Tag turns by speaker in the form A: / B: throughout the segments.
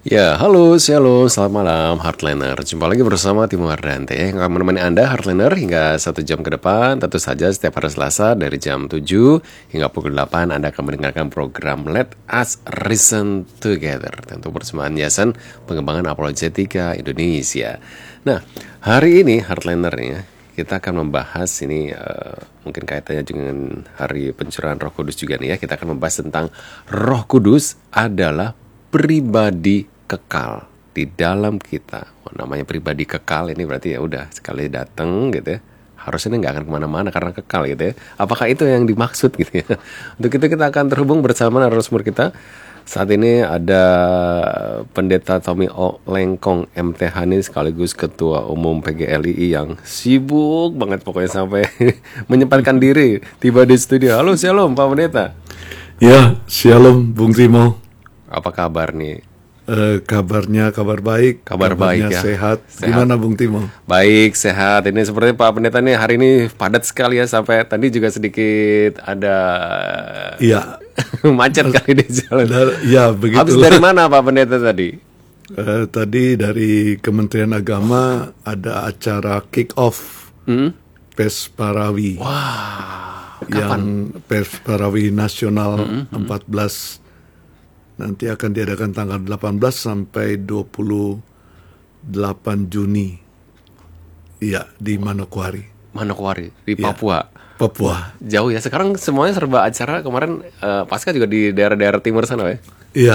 A: Ya, halo, shalom, selamat malam Heartliner. Jumpa lagi bersama Timo Ardante yang akan menemani Anda Heartliner hingga 1 jam ke depan. Tentu saja setiap hari Selasa dari jam 7 hingga pukul 8 Anda akan mendengarkan program Let Us Reason Together. Tentu persembahan yayasan pengembangan apologetika Indonesia. Nah, hari ini Heartliner ya, kita akan membahas ini mungkin kaitannya dengan hari pencurahan Roh Kudus juga nih ya. Kita akan membahas tentang Roh Kudus adalah pribadi kekal di dalam kita. Namanya pribadi kekal ini berarti ya udah sekali datang gitu ya, harusnya nggak akan kemana-mana karena kekal gitu ya. Apakah itu yang dimaksud gitu ya? Untuk itu kita akan terhubung bersama narasumber kita. Saat ini ada Pendeta Tommy O. Lengkong MTH ini sekaligus Ketua Umum PGLII yang sibuk banget pokoknya sampai menyempatkan diri tiba di studio. Halo, shalom Pak Pendeta.
B: Ya, shalom Bung Timo.
A: Apa kabar nih?
B: Kabarnya kabar baik.
A: Kabar baik ya.
B: Sehat. Gimana Bung Timo?
A: Baik, sehat. Ini seperti Pak Pendeta nih hari ini padat sekali ya, sampai tadi juga sedikit ada
B: Iya.
A: macet kali di jalan.
B: Ya, begitu.
A: Habis dari mana Pak Pendeta tadi?
B: Tadi dari Kementerian Agama ada acara kick off Pes Parawi.
A: Wah,
B: yang Pes Parawi Nasional 14 nanti akan diadakan tanggal 18 sampai 28 Juni. Iya, di Manokwari.
A: Manokwari di
B: Ya,
A: Papua.
B: Papua.
A: Jauh ya. Sekarang semuanya serba acara. Kemarin pasca juga di daerah-daerah timur sana ya.
B: Iya.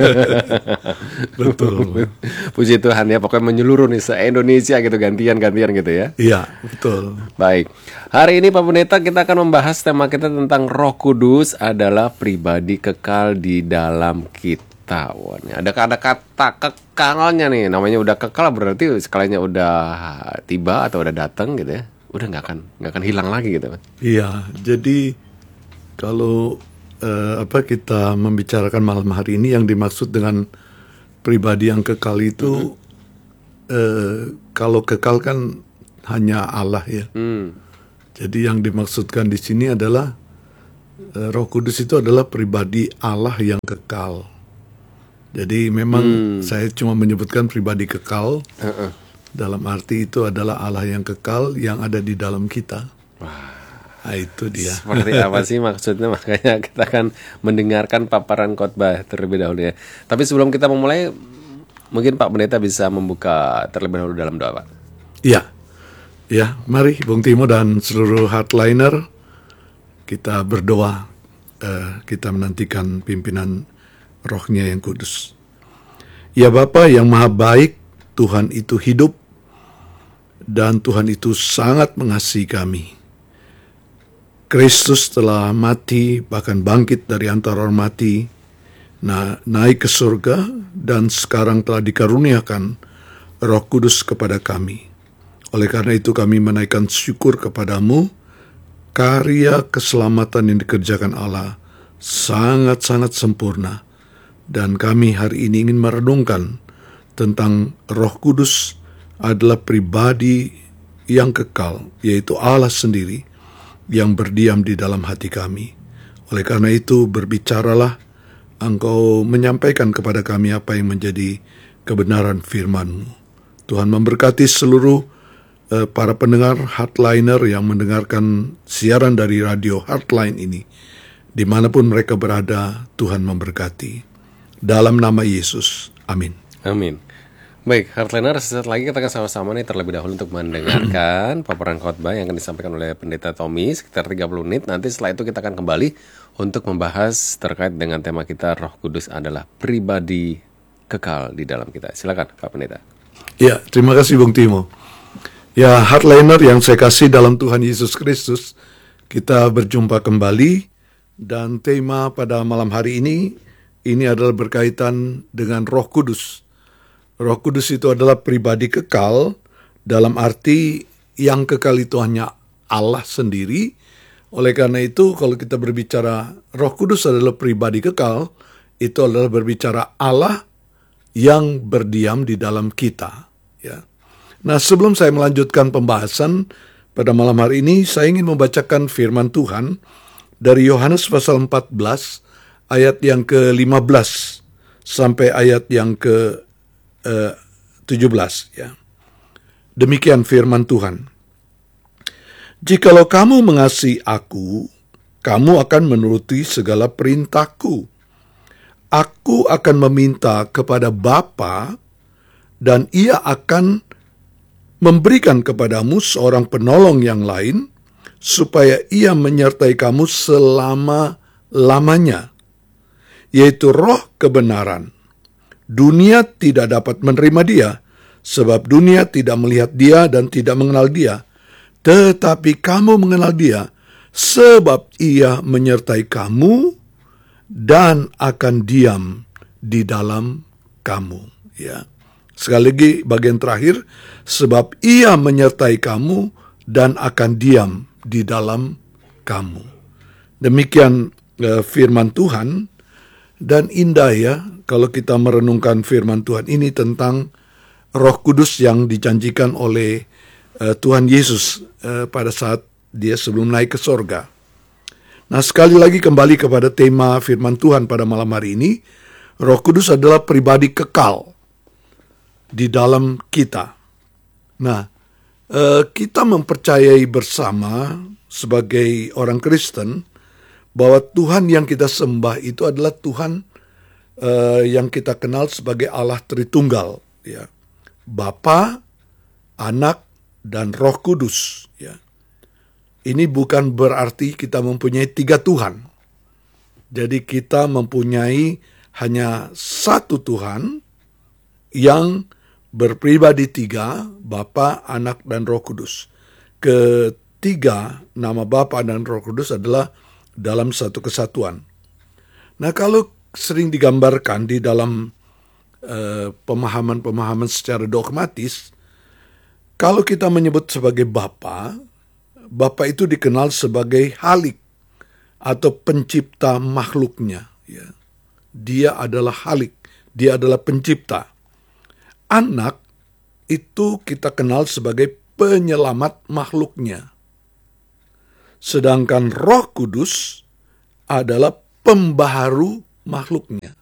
B: Betul.
A: Puji Tuhan ya, pokoknya menyeluruh nih se-Indonesia gitu, gantian-gantian gitu ya.
B: Iya, betul.
A: Baik, hari ini Pak Pendeta kita akan membahas tema kita tentang Roh Kudus adalah pribadi kekal di dalam kita. Wah, nih ada kata kekalnya nih, namanya udah kekal berarti sekalinya udah tiba atau udah datang gitu ya, udah nggak akan hilang lagi gitu.
B: Iya, jadi kalau kita membicarakan malam hari ini yang dimaksud dengan pribadi yang kekal itu, kalau kekal kan hanya Allah ya. Jadi yang dimaksudkan di sini adalah Roh Kudus itu adalah pribadi Allah yang kekal. Jadi memang saya cuma menyebutkan pribadi kekal dalam arti itu adalah Allah yang kekal yang ada di dalam kita. Nah, itu dia.
A: Seperti apa sih maksudnya? Makanya kita akan mendengarkan paparan khotbah terlebih dahulu ya. Tapi sebelum kita memulai, mungkin Pak Pendeta bisa membuka terlebih dahulu dalam doa, Pak.
B: Iya. Ya, mari Bung Timo dan seluruh Heartliner kita berdoa. Kita menantikan pimpinan Roh-Nya yang kudus. Ya Bapa yang maha baik, Tuhan itu hidup dan Tuhan itu sangat mengasihi kami. Kristus telah mati, bahkan bangkit dari antara orang mati, naik ke surga, dan sekarang telah dikaruniakan Roh Kudus kepada kami. Oleh karena itu kami menaikkan syukur kepadamu, karya keselamatan yang dikerjakan Allah sangat-sangat sempurna, dan kami hari ini ingin merenungkan tentang Roh Kudus adalah pribadi yang kekal, yaitu Allah sendiri, yang berdiam di dalam hati kami. Oleh karena itu berbicaralah, Engkau menyampaikan kepada kami apa yang menjadi kebenaran firman-Mu. Tuhan memberkati seluruh para pendengar Heartliner yang mendengarkan siaran dari radio Heartline ini. Dimanapun mereka berada, Tuhan memberkati. Dalam nama Yesus, amin.
A: Amin. Baik, Heartliner, sesaat lagi kita akan sama-sama nih terlebih dahulu untuk mendengarkan paparan khotbah yang akan disampaikan oleh Pendeta Tommy sekitar 30 menit. Nanti setelah itu kita akan kembali untuk membahas terkait dengan tema kita, Roh Kudus adalah pribadi kekal di dalam kita. Silakan Pak Pendeta.
B: Ya, terima kasih Bung Timo. Ya, Heartliner yang saya kasih dalam Tuhan Yesus Kristus, kita berjumpa kembali dan tema pada malam hari ini adalah berkaitan dengan Roh Kudus. Roh Kudus itu adalah pribadi kekal dalam arti yang kekal itu hanya Allah sendiri. Oleh karena itu kalau kita berbicara Roh Kudus adalah pribadi kekal, itu adalah berbicara Allah yang berdiam di dalam kita. Ya. Nah, sebelum saya melanjutkan pembahasan pada malam hari ini, saya ingin membacakan firman Tuhan dari Yohanes pasal 14 ayat yang ke-15 sampai ayat yang ke 17 ya. Demikian firman Tuhan. Jikalau kamu mengasihi aku, kamu akan menuruti segala perintahku. Aku akan meminta kepada Bapa, dan ia akan memberikan kepadamu seorang penolong yang lain, supaya ia menyertai kamu selama-lamanya, yaitu Roh kebenaran. Dunia tidak dapat menerima dia, sebab dunia tidak melihat dia dan tidak mengenal dia. Tetapi kamu mengenal dia, sebab ia menyertai kamu dan akan diam di dalam kamu. Ya. Sekali lagi bagian terakhir, sebab ia menyertai kamu dan akan diam di dalam kamu. Demikian firman Tuhan, dan indah ya kalau kita merenungkan firman Tuhan ini tentang Roh Kudus yang dijanjikan oleh Tuhan Yesus pada saat dia sebelum naik ke sorga. Nah, sekali lagi kembali kepada tema firman Tuhan pada malam hari ini, Roh Kudus adalah pribadi kekal di dalam kita. Nah, kita mempercayai bersama sebagai orang Kristen bahwa Tuhan yang kita sembah itu adalah Tuhan yang kita kenal sebagai Allah Tritunggal, ya. Bapa, Anak, dan Roh Kudus, ya. Ini bukan berarti kita mempunyai 3 Tuhan. Jadi kita mempunyai hanya satu Tuhan yang berpribadi 3, Bapa, Anak, dan Roh Kudus. Ketiga nama Bapa dan Roh Kudus adalah dalam satu kesatuan. Nah, kalau sering digambarkan di dalam pemahaman-pemahaman secara dogmatis, kalau kita menyebut sebagai Bapa, Bapa itu dikenal sebagai Halik atau pencipta makhluknya. Ya. Dia adalah Halik, dia adalah pencipta. Anak itu kita kenal sebagai penyelamat makhluknya. Sedangkan Roh Kudus adalah pembaharu makhluknya.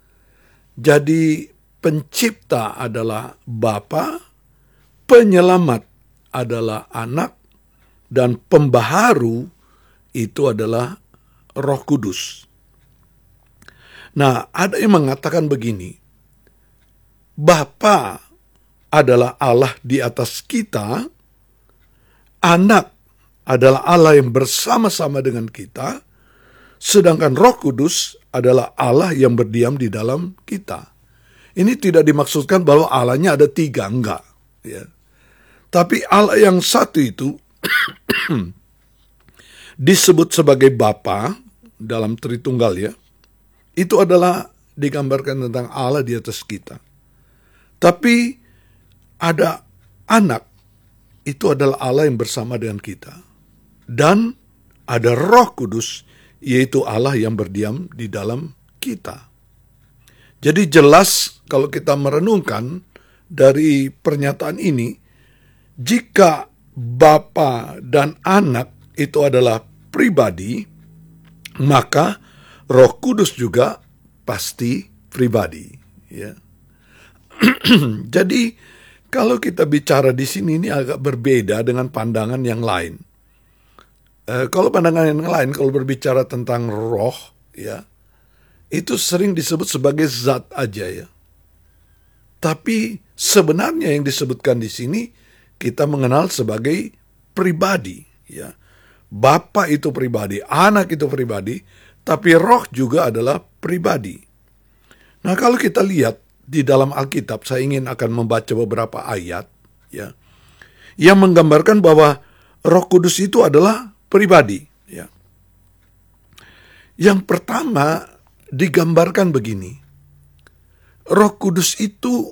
B: Jadi pencipta adalah Bapa, penyelamat adalah Anak, dan pembaharu itu adalah Roh Kudus. Nah, ada yang mengatakan begini, Bapa adalah Allah di atas kita, Anak adalah Allah yang bersama-sama dengan kita, sedangkan Roh Kudus adalah Allah yang berdiam di dalam kita. Ini tidak dimaksudkan bahwa Allahnya ada 3, enggak. Ya. Tapi Allah yang satu itu disebut sebagai Bapa dalam Tritunggal, ya. Itu adalah digambarkan tentang Allah di atas kita. Tapi ada Anak, itu adalah Allah yang bersama dengan kita. Dan ada Roh Kudus, yaitu Allah yang berdiam di dalam kita. Jadi jelas kalau kita merenungkan dari pernyataan ini, jika Bapa dan Anak itu adalah pribadi, maka Roh Kudus juga pasti pribadi. Ya. Jadi kalau kita bicara di sini ini agak berbeda dengan pandangan yang lain. Kalau pandangan yang lain, kalau berbicara tentang roh, ya, itu sering disebut sebagai zat aja, ya. Tapi sebenarnya yang disebutkan di sini kita mengenal sebagai pribadi, ya. Bapa itu pribadi, Anak itu pribadi, tapi Roh juga adalah pribadi. Nah, kalau kita lihat di dalam Alkitab, saya ingin akan membaca beberapa ayat, ya, yang menggambarkan bahwa Roh Kudus itu adalah pribadi, ya. Yang pertama digambarkan begini, Roh Kudus itu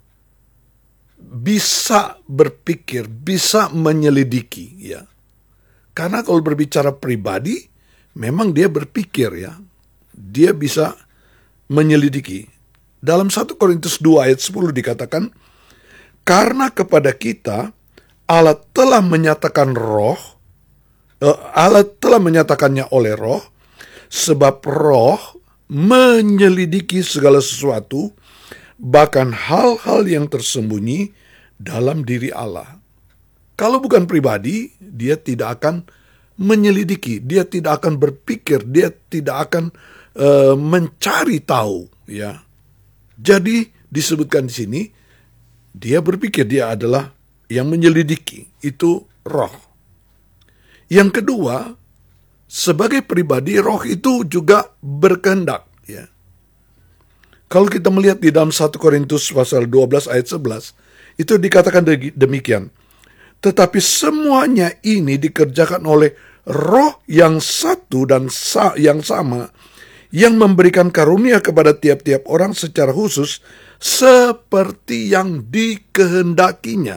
B: bisa berpikir, bisa menyelidiki, ya. Karena kalau berbicara pribadi, memang dia berpikir, ya. Dia bisa menyelidiki. Dalam 1 Korintus 2 ayat 10 dikatakan, karena kepada kita Allah telah menyatakan Allah telah menyatakannya oleh Roh, sebab Roh menyelidiki segala sesuatu, bahkan hal-hal yang tersembunyi dalam diri Allah. Kalau bukan pribadi, dia tidak akan menyelidiki, dia tidak akan berpikir, dia tidak akan mencari tahu, ya. Jadi disebutkan di sini, dia berpikir, dia adalah yang menyelidiki, itu roh. Yang kedua, sebagai pribadi, roh itu juga berkehendak, ya. Kalau kita melihat di dalam 1 Korintus pasal 12 ayat 11, itu dikatakan demikian. Tetapi semuanya ini dikerjakan oleh roh yang satu dan yang sama, yang memberikan karunia kepada tiap-tiap orang secara khusus, seperti yang dikehendakinya.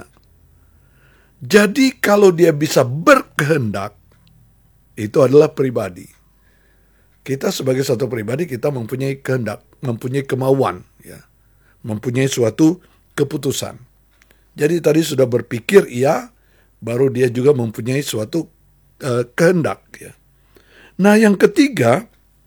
B: Jadi kalau dia bisa berkehendak, itu adalah pribadi. Kita sebagai satu pribadi, kita mempunyai kehendak, mempunyai kemauan, ya, mempunyai suatu keputusan. Jadi tadi sudah berpikir, iya, baru dia juga mempunyai suatu kehendak, ya. Nah, yang ketiga,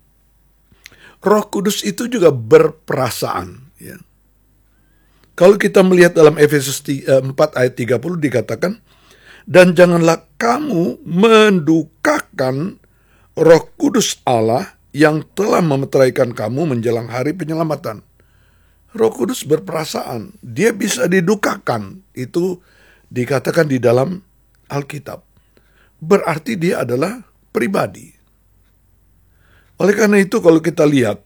B: Roh Kudus itu juga berperasaan, ya. Kalau kita melihat dalam Efesus 4 ayat 30 dikatakan, dan janganlah kamu mendukakan Roh Kudus Allah yang telah memeteraikan kamu menjelang hari penyelamatan. Roh Kudus berperasaan, dia bisa didukakan, itu dikatakan di dalam Alkitab. Berarti dia adalah pribadi. Oleh karena itu kalau kita lihat,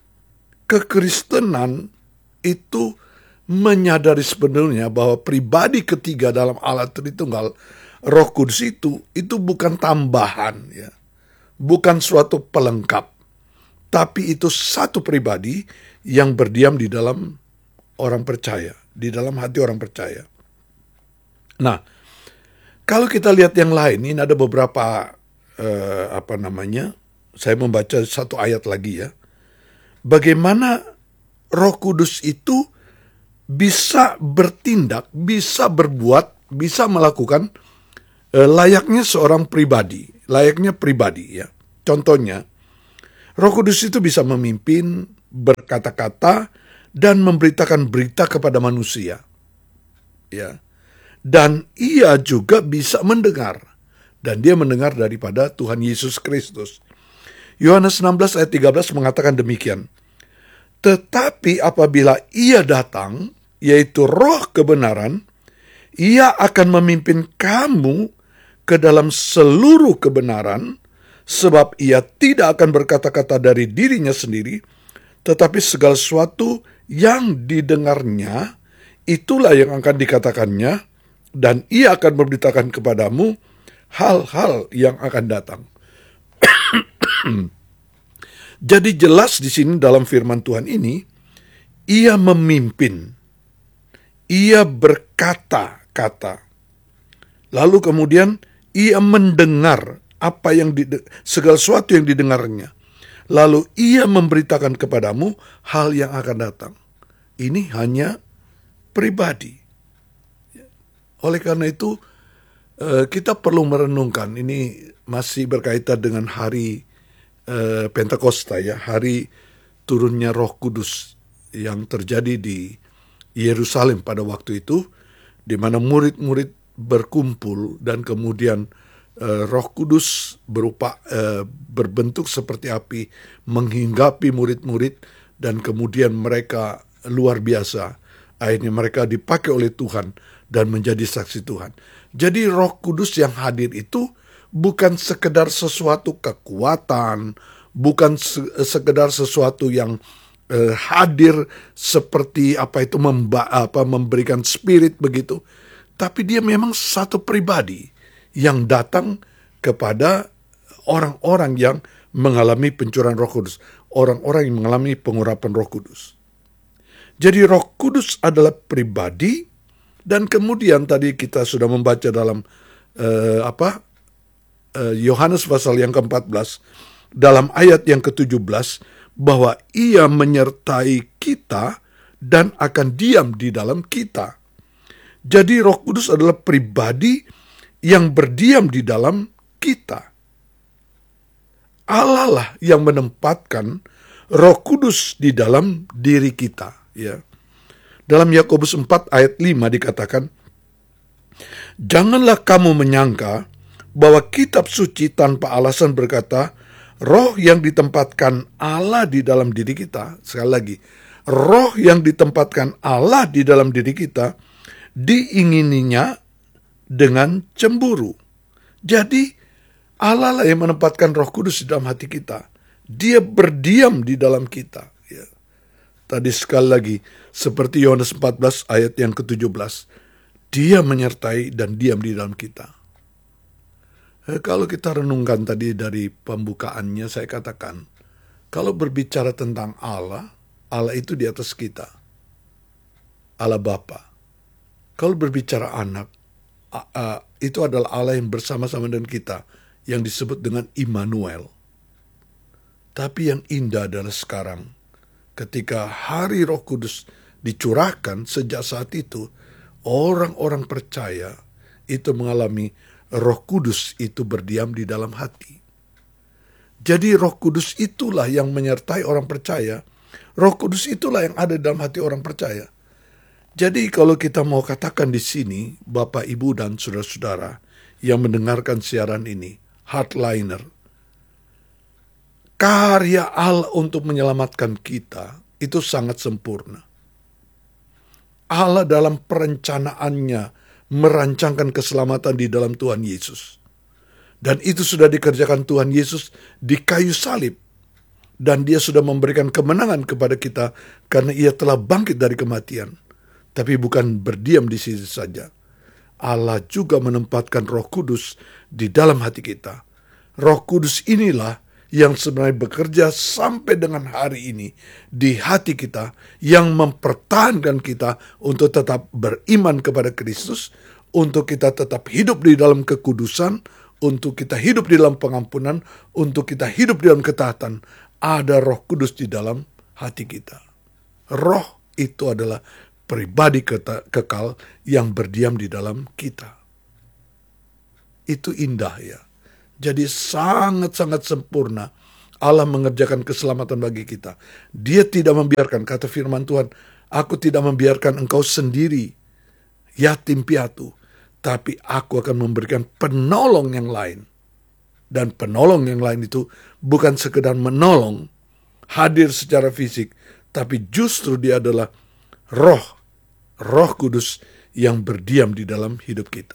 B: kekristenan itu menyadari sebenarnya bahwa pribadi ketiga dalam Allah Tritunggal, Roh Kudus itu bukan tambahan, ya. Bukan suatu pelengkap. Tapi itu satu pribadi yang berdiam di dalam orang percaya, di dalam hati orang percaya. Nah, kalau kita lihat yang lain, ini ada beberapa saya membaca satu ayat lagi, ya. Bagaimana Roh Kudus itu bisa bertindak, bisa berbuat, bisa melakukan layaknya seorang pribadi, layaknya pribadi, ya. Contohnya, Roh Kudus itu bisa memimpin, berkata-kata, dan memberitakan berita kepada manusia, ya. Dan ia juga bisa mendengar, dan dia mendengar daripada Tuhan Yesus Kristus. Yohanes 16 ayat 13 mengatakan demikian. Tetapi apabila ia datang, yaitu Roh kebenaran, ia akan memimpin kamu ke dalam seluruh kebenaran, sebab ia tidak akan berkata-kata dari dirinya sendiri, tetapi segala sesuatu yang didengarnya, itulah yang akan dikatakannya, dan ia akan memberitakan kepadamu hal-hal yang akan datang. Jadi jelas di sini dalam firman Tuhan ini, ia memimpin, ia berkata-kata, lalu kemudian ia mendengar apa yang segala sesuatu yang didengarnya, lalu ia memberitakan kepadamu hal yang akan datang. Ini hanya pribadi. Oleh karena itu kita perlu merenungkan, ini masih berkaitan dengan hari Pentakosta, ya, hari turunnya Roh Kudus yang terjadi di Yerusalem pada waktu itu, di mana murid-murid berkumpul dan kemudian Roh Kudus berbentuk seperti api menghinggapi murid-murid, dan kemudian mereka luar biasa. Akhirnya mereka dipakai oleh Tuhan dan menjadi saksi Tuhan. Jadi Roh Kudus yang hadir itu bukan sekedar sesuatu kekuatan, bukan sekedar sesuatu yang hadir seperti memberikan spirit begitu, tapi dia memang satu pribadi yang datang kepada orang-orang yang mengalami pencurahan Roh Kudus, orang-orang yang mengalami pengurapan Roh Kudus. Jadi Roh Kudus adalah pribadi, dan kemudian tadi kita sudah membaca dalam Yohanes pasal yang ke-14, dalam ayat yang ke-17, bahwa ia menyertai kita dan akan diam di dalam kita. Jadi Roh Kudus adalah pribadi yang berdiam di dalam kita. Allah lah yang menempatkan Roh Kudus di dalam diri kita, ya. Dalam Yakobus 4 ayat 5 dikatakan, "Janganlah kamu menyangka bahwa kitab suci tanpa alasan berkata, roh yang ditempatkan Allah di dalam diri kita." Sekali lagi, roh yang ditempatkan Allah di dalam diri kita diingininya dengan cemburu. Jadi Allah lah yang menempatkan Roh Kudus di dalam hati kita. Dia berdiam di dalam kita. Ya. Tadi sekali lagi, seperti Yohanes 14 ayat yang ke-17. Dia menyertai dan diam di dalam kita. Kalau kita renungkan tadi dari pembukaannya, saya katakan, kalau berbicara tentang Allah, Allah itu di atas kita. Allah Bapa. Kalau berbicara anak, itu adalah Allah yang bersama-sama dengan kita, yang disebut dengan Immanuel. Tapi yang indah adalah sekarang, ketika hari Roh Kudus dicurahkan, sejak saat itu, orang-orang percaya itu mengalami Roh Kudus itu berdiam di dalam hati. Jadi Roh Kudus itulah yang menyertai orang percaya. Roh Kudus itulah yang ada dalam hati orang percaya. Jadi kalau kita mau katakan di sini, Bapak, Ibu, dan saudara-saudara yang mendengarkan siaran ini, Heartliner, karya Allah untuk menyelamatkan kita itu sangat sempurna. Allah dalam perencanaannya merancangkan keselamatan di dalam Tuhan Yesus. Dan itu sudah dikerjakan Tuhan Yesus di kayu salib. Dan dia sudah memberikan kemenangan kepada kita karena ia telah bangkit dari kematian. Tapi bukan berdiam di situ saja. Allah juga menempatkan Roh Kudus di dalam hati kita. Roh Kudus inilah yang sebenarnya bekerja sampai dengan hari ini di hati kita, yang mempertahankan kita untuk tetap beriman kepada Kristus, untuk kita tetap hidup di dalam kekudusan, untuk kita hidup di dalam pengampunan, untuk kita hidup di dalam ketaatan. Ada Roh Kudus di dalam hati kita. Roh itu adalah pribadi kekal yang berdiam di dalam kita. Itu indah, ya. Jadi sangat-sangat sempurna Allah mengerjakan keselamatan bagi kita. Dia tidak membiarkan, kata firman Tuhan, "Aku tidak membiarkan engkau sendiri, yatim piatu, tapi aku akan memberikan penolong yang lain." Dan penolong yang lain itu bukan sekedar menolong, hadir secara fisik, tapi justru dia adalah Roh Kudus yang berdiam di dalam hidup kita.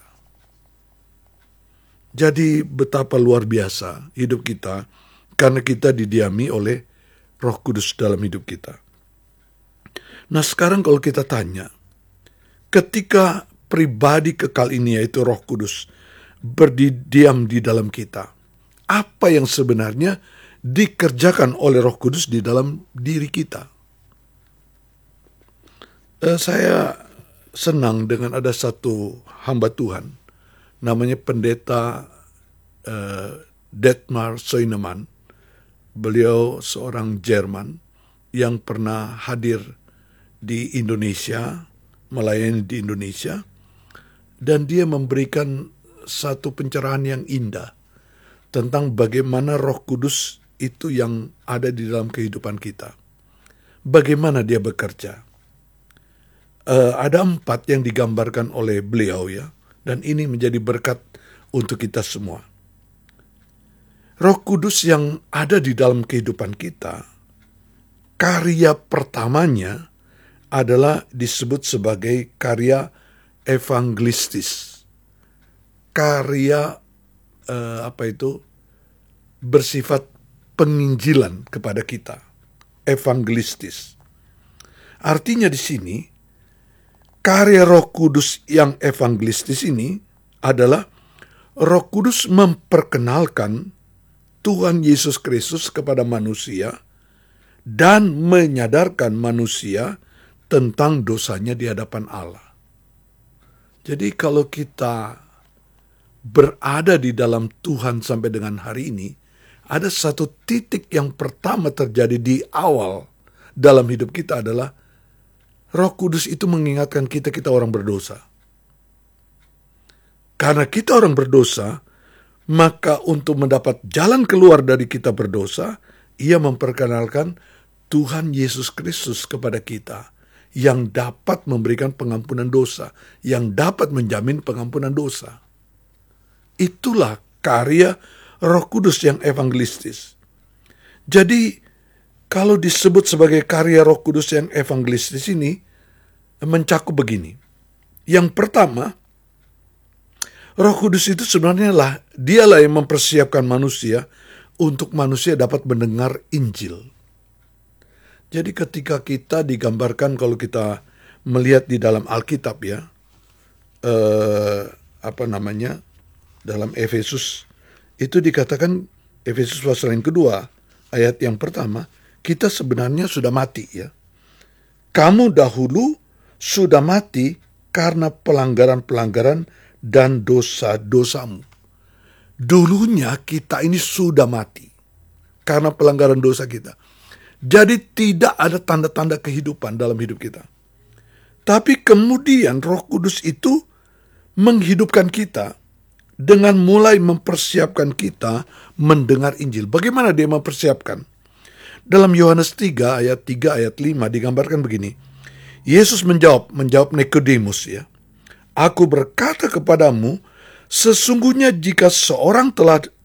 B: Jadi betapa luar biasa hidup kita karena kita didiami oleh Roh Kudus dalam hidup kita. Nah, sekarang kalau kita tanya, ketika pribadi kekal ini, yaitu Roh Kudus, berdiam di dalam kita, apa yang sebenarnya dikerjakan oleh Roh Kudus di dalam diri kita? Saya senang dengan ada satu hamba Tuhan, namanya Pendeta Detmar Soinemann. Beliau seorang Jerman yang pernah hadir di Indonesia, melayani di Indonesia, dan dia memberikan satu pencerahan yang indah tentang bagaimana Roh Kudus itu yang ada di dalam kehidupan kita. Bagaimana dia bekerja. Ada 4 yang digambarkan oleh beliau, ya, dan ini menjadi berkat untuk kita semua. Roh Kudus yang ada di dalam kehidupan kita, karya pertamanya adalah disebut sebagai karya evangelistis. Karya bersifat penginjilan kepada kita. Evangelistis. Artinya di sini, karya Roh Kudus yang evangelistis ini adalah Roh Kudus memperkenalkan Tuhan Yesus Kristus kepada manusia dan menyadarkan manusia tentang dosanya di hadapan Allah. Jadi kalau kita berada di dalam Tuhan sampai dengan hari ini, ada satu titik yang pertama terjadi di awal dalam hidup kita adalah Roh Kudus itu mengingatkan kita orang berdosa. Karena kita orang berdosa, maka untuk mendapat jalan keluar dari kita berdosa, ia memperkenalkan Tuhan Yesus Kristus kepada kita yang dapat memberikan pengampunan dosa, yang dapat menjamin pengampunan dosa. Itulah karya Roh Kudus yang evangelistis. Jadi, kalau disebut sebagai karya Roh Kudus yang evangelistis ini, mencakup begini. Yang pertama, Roh Kudus itu sebenarnya dialah yang mempersiapkan manusia untuk manusia dapat mendengar Injil. Jadi ketika kita digambarkan, kalau kita melihat di dalam Alkitab ya, dalam Efesus itu dikatakan, Efesus pasal yang kedua ayat yang pertama, kita sebenarnya sudah mati ya. Kamu dahulu sudah mati karena pelanggaran-pelanggaran dan dosa-dosamu. Dulunya kita ini sudah mati karena pelanggaran dosa kita. Jadi tidak ada tanda-tanda kehidupan dalam hidup kita. Tapi kemudian Roh Kudus itu menghidupkan kita dengan mulai mempersiapkan kita mendengar Injil. Bagaimana dia mempersiapkan? Dalam Yohanes 3 ayat 5 digambarkan begini. Yesus menjawab Nikodemus ya. Aku berkata kepadamu, sesungguhnya jika seorang telah